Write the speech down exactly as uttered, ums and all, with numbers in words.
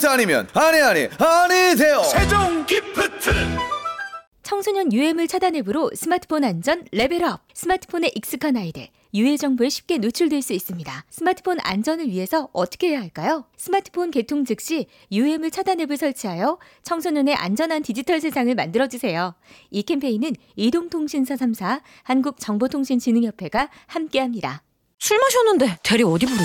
기프트 아니면 아니 아니 아니세요. 세종 기프트. 청소년 유해물 차단 앱으로 스마트폰 안전 레벨업. 스마트폰에 익숙한 아이들, 유해 정보에 쉽게 노출될 수 있습니다. 스마트폰 안전을 위해서 어떻게 해야 할까요? 스마트폰 개통 즉시 유해물 차단 앱을 설치하여 청소년의 안전한 디지털 세상을 만들어주세요. 이 캠페인은 이동통신사 삼 사 한국정보통신진흥협회가 함께합니다. 술 마셨는데 대리 어디 부르?